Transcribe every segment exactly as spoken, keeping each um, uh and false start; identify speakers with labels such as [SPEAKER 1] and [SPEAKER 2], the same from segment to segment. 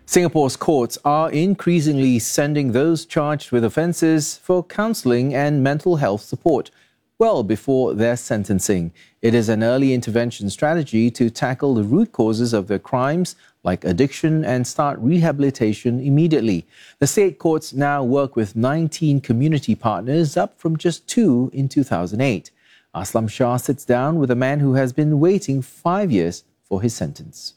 [SPEAKER 1] Singapore's courts are increasingly sending those charged with offences for counselling and mental health support well before their sentencing. It is an early intervention strategy to tackle the root causes of their crimes, like addiction, and start rehabilitation immediately. The state courts now work with nineteen community partners, up from just two in two thousand eight. Aslam Shah sits down with a man who has been waiting five years for his sentence.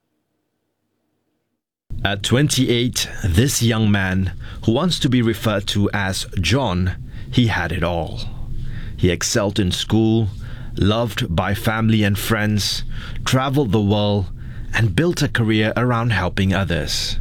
[SPEAKER 2] At twenty-eight, this young man, who wants to be referred to as John, he had it all. He excelled in school, loved by family and friends, travelled the world, and built a career around helping others.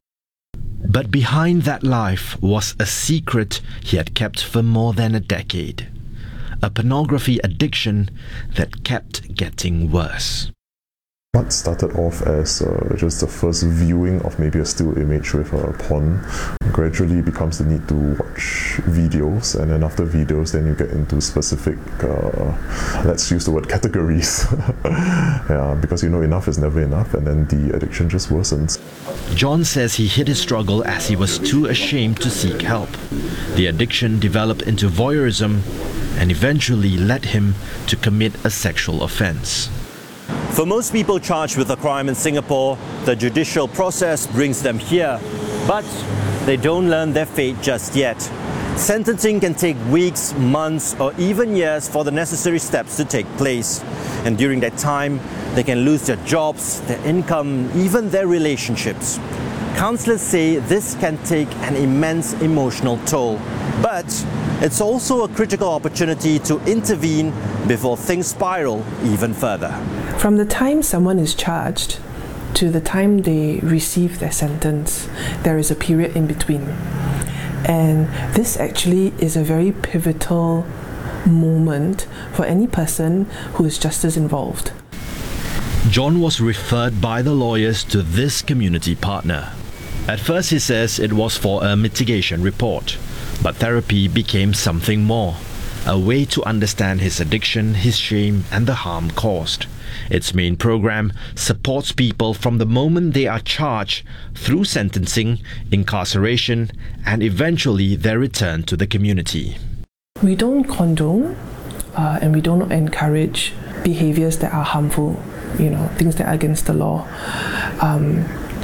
[SPEAKER 2] But behind that life was a secret he had kept for more than a decade. A pornography addiction that kept getting worse.
[SPEAKER 3] What started off as uh, just the first viewing of maybe a still image with a porn gradually becomes the need to watch videos, and then after videos then you get into specific, uh, let's use the word categories, yeah, because you know enough is never enough, and then the addiction just worsens.
[SPEAKER 2] John says he hid his struggle as he was too ashamed to seek help. The addiction developed into voyeurism and eventually led him to commit a sexual offence.
[SPEAKER 4] For most people charged with a crime in Singapore, the judicial process brings them here, but they don't learn their fate just yet. Sentencing can take weeks, months, or even years for the necessary steps to take place. And during that time, they can lose their jobs, their income, even their relationships. Counsellors say this can take an immense emotional toll, but it's also a critical opportunity to intervene before things spiral even further.
[SPEAKER 5] From the time someone is charged to the time they receive their sentence, there is a period in between. And this actually is a very pivotal moment for any person who is justice involved.
[SPEAKER 2] John was referred by the lawyers to this community partner. At first, he says it was for a mitigation report, but therapy became something more, a way to understand his addiction, his shame, and the harm caused. Its main program supports people from the moment they are charged through sentencing, incarceration, and eventually their return to the community.
[SPEAKER 5] We don't condone uh, and we don't encourage behaviors that are harmful, you know, things that are against the law. Um,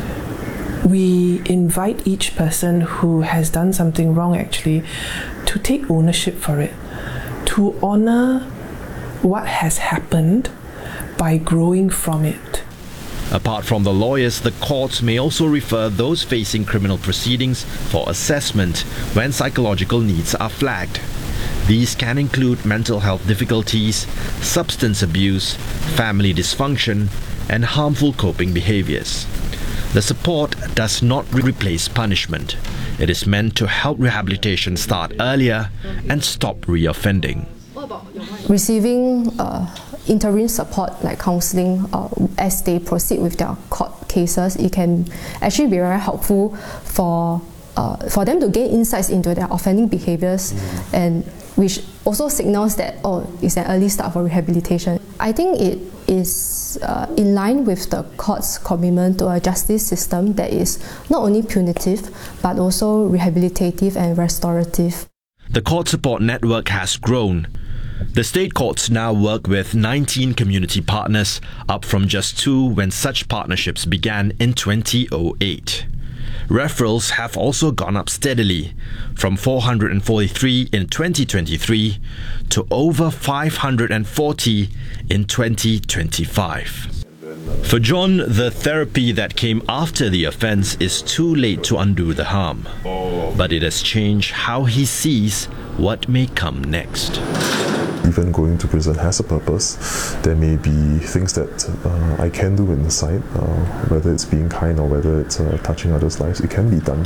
[SPEAKER 5] we invite each person who has done something wrong actually to take ownership for it, to honor what has happened by growing from it.
[SPEAKER 2] Apart from the lawyers, the courts may also refer those facing criminal proceedings for assessment when psychological needs are flagged. These can include mental health difficulties, substance abuse, family dysfunction, and harmful coping behaviors. The support does not replace punishment. It is meant to help rehabilitation start earlier and stop reoffending.
[SPEAKER 6] Receiving uh, interim support like counselling uh, as they proceed with their court cases, it can actually be very helpful for uh, for them to gain insights into their offending behaviours, and which also signals that oh, it's an early start for rehabilitation. I think it is uh, in line with the court's commitment to a justice system that is not only punitive but also rehabilitative and restorative.
[SPEAKER 2] The court support network has grown. The state courts now work with nineteen community partners, up from just two when such partnerships began in two thousand eight. Referrals have also gone up steadily, from four hundred forty-three in twenty twenty-three to over five hundred forty in twenty twenty-five. For John, the therapy that came after the offence is too late to undo the harm, but it has changed how he sees what may come next.
[SPEAKER 3] Even going to prison has a purpose. There may be things that uh, I can do inside, uh, whether it's being kind or whether it's uh, touching others' lives, it can be done.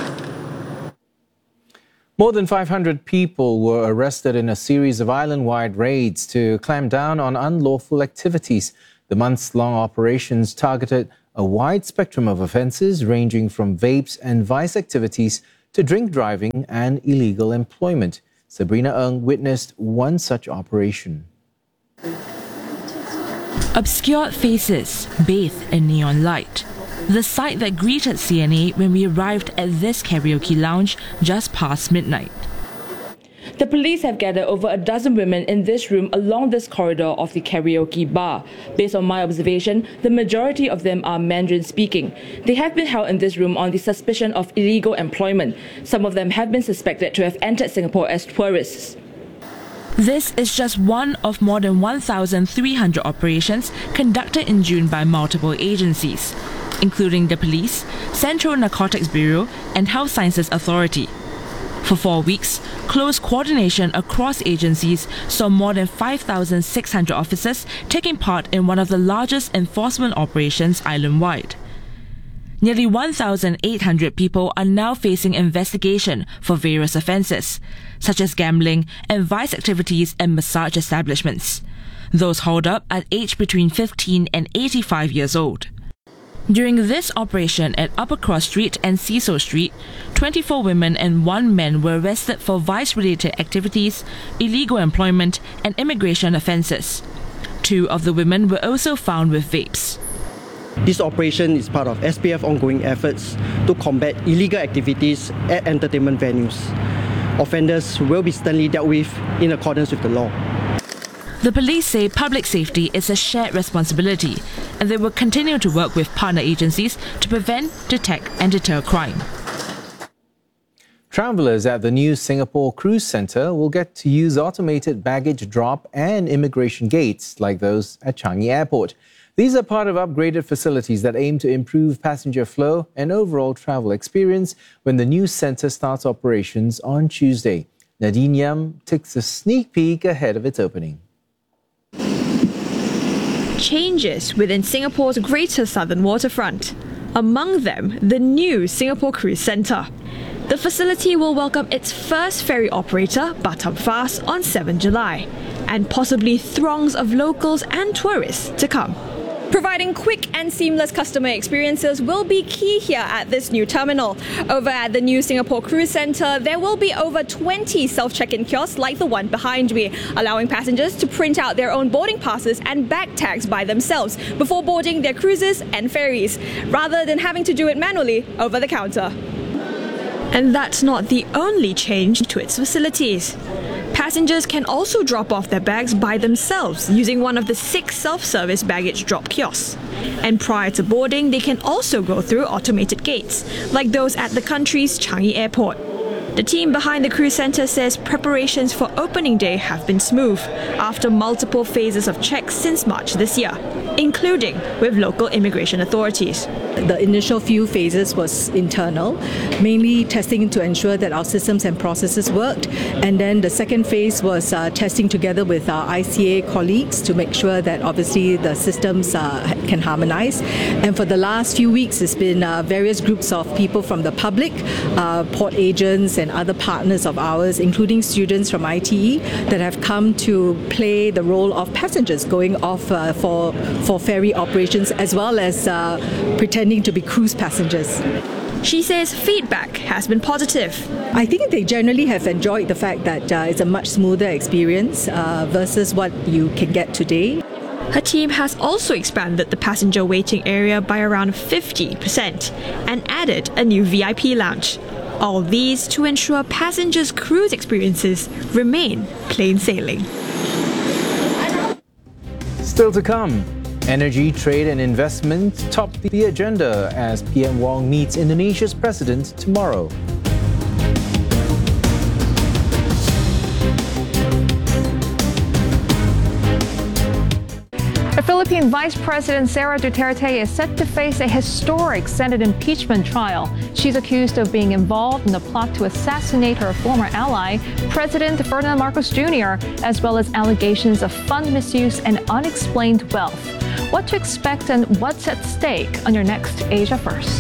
[SPEAKER 1] More than five hundred people were arrested in a series of island-wide raids to clamp down on unlawful activities. The months-long operations targeted a wide spectrum of offences ranging from vapes and vice activities to drink driving and illegal employment. Sabrina Ng witnessed one such operation.
[SPEAKER 7] Obscured faces bathed in neon light. the sight that greeted C N A when we arrived at this karaoke lounge just past midnight. The police have gathered over a dozen women in this room along this corridor of the karaoke bar. Based on my observation, the majority of them are Mandarin speaking. They have been held in this room on the suspicion of illegal employment. Some of them have been suspected to have entered Singapore as tourists. This is just one of more than one thousand three hundred operations conducted in June by multiple agencies, including the Police, Central Narcotics Bureau and Health Sciences Authority. For four weeks, close coordination across agencies saw more than five thousand six hundred officers taking part in one of the largest enforcement operations island-wide. Nearly one thousand eight hundred people are now facing investigation for various offences, such as gambling and vice activities and massage establishments. Those hauled up are aged between fifteen and eighty-five years old. During this operation at Upper Cross Street and Cecil Street, twenty-four women and one man were arrested for vice-related activities, illegal employment and immigration offences. Two of the women were also found with vapes.
[SPEAKER 8] This operation is part of S P F ongoing efforts to combat illegal activities at entertainment venues. Offenders will be sternly dealt with in accordance with the law.
[SPEAKER 7] The police say public safety is a shared responsibility, and they will continue to work with partner agencies to prevent, detect and deter crime.
[SPEAKER 1] Travellers at the new Singapore Cruise Centre will get to use automated baggage drop and immigration gates like those at Changi Airport. These are part of upgraded facilities that aim to improve passenger flow and overall travel experience when the new centre starts operations on Tuesday. Nadine Yam takes a sneak peek ahead of its opening.
[SPEAKER 9] Changes within Singapore's Greater Southern Waterfront. Among them, the new Singapore Cruise Centre. The facility will welcome its first ferry operator, Batam Fast, on the seventh of July, and possibly throngs of locals and tourists to come.
[SPEAKER 10] Providing quick and seamless customer experiences will be key here at this new terminal. Over at the new Singapore Cruise Centre, there will be over twenty self-check-in kiosks like the one behind me, allowing passengers to print out their own boarding passes and bag tags by themselves before boarding their cruises and ferries, rather than having to do it manually over the counter.
[SPEAKER 9] And that's not the only change to its facilities. Passengers can also drop off their bags by themselves using one of the six self-service baggage drop kiosks. And prior to boarding, they can also go through automated gates, like those at the country's Changi Airport. The team behind the cruise centre says preparations for opening day have been smooth after multiple phases of checks since March this year, including with local immigration authorities.
[SPEAKER 11] The initial few phases was internal, mainly testing to ensure that our systems and processes worked. And then the second phase was uh, testing together with our I C A colleagues to make sure that obviously the systems uh, can harmonize. And for the last few weeks, it's been uh, various groups of people from the public, uh, port agents and other partners of ours, including students from I T E, that have come to play the role of passengers going off uh, for, for ferry operations, as well as uh, pretending to be cruise passengers.
[SPEAKER 9] She says feedback has been positive.
[SPEAKER 11] I think they generally have enjoyed the fact that uh, it's a much smoother experience uh, versus what you can get today.
[SPEAKER 9] Her team has also expanded the passenger waiting area by around fifty percent and added a new V I P lounge. All these to ensure passengers' cruise experiences remain plain sailing.
[SPEAKER 1] Still to come, energy, trade and investment top the agenda as P M Wong meets Indonesia's president tomorrow.
[SPEAKER 12] The Philippine Vice President Sara Duterte is set to face a historic Senate impeachment trial. She's accused of being involved in the plot to assassinate her former ally, President Ferdinand Marcos Junior, as well as allegations of fund misuse and unexplained wealth. What to expect and what's at stake on your next Asia First.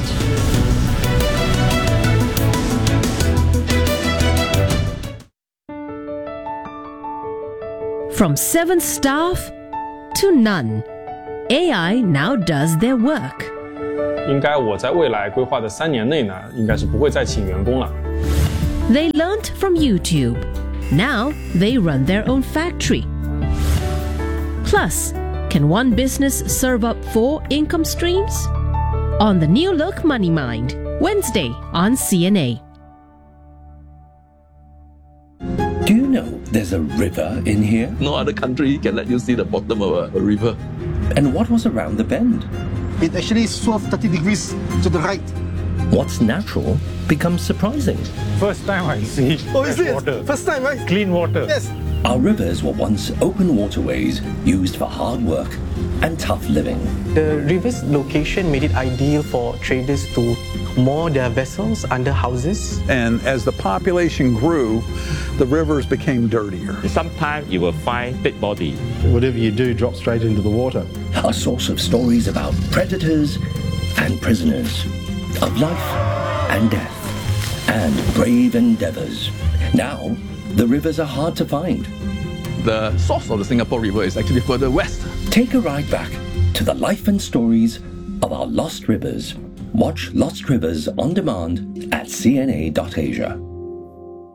[SPEAKER 13] From seven staff to none, A I now does their work.
[SPEAKER 14] 应该我在未来规划的三年内呢，应该是不会再请员工了。
[SPEAKER 13] They learnt from YouTube. Now they run their own factory. Plus, can one business serve up four income streams? on the New Look Money Mind, Wednesday on C N A.
[SPEAKER 15] Do you know there's a river in here?
[SPEAKER 16] No other country can let you see the bottom of a, a river.
[SPEAKER 15] And what was around the bend?
[SPEAKER 17] It actually swerved thirty degrees to the right.
[SPEAKER 15] What's natural becomes surprising.
[SPEAKER 18] First time I see
[SPEAKER 17] Oh, is it?
[SPEAKER 18] water.
[SPEAKER 17] First time, right?
[SPEAKER 18] Clean water.
[SPEAKER 17] Yes.
[SPEAKER 15] Our rivers were once open waterways used for hard work and tough living.
[SPEAKER 19] The river's location made it ideal for traders to moor their vessels under houses.
[SPEAKER 20] And as the population grew, the rivers became dirtier.
[SPEAKER 21] Sometimes you will find dead body.
[SPEAKER 22] Whatever you do drops straight into the water.
[SPEAKER 15] A source of stories about predators and prisoners, of life and death, and brave endeavors. Now, the rivers are hard to find.
[SPEAKER 16] The source of the Singapore River is actually further west.
[SPEAKER 15] Take a ride back to the life and stories of our lost rivers. Watch Lost Rivers on demand at c n a dot asia.